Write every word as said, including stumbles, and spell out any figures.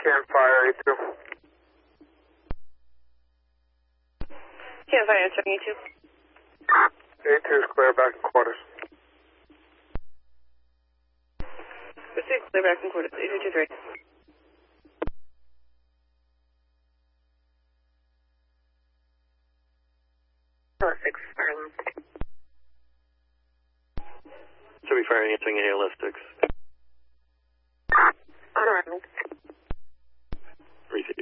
Can't fire A two. Can't fire answering A two. A two is clear back in quarters. Proceed, clear back in quarters. eight two two three. Hello, six, firing. Should be firing answering A L S six. On arrival. Receive.